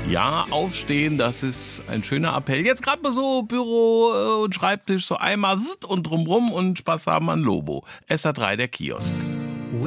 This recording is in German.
Ja, aufstehen, das ist ein schöner Appell. Jetzt gerade mal so Büro und Schreibtisch, so einmal und drumrum und Spaß haben an Lobo. SA3, der Kiosk.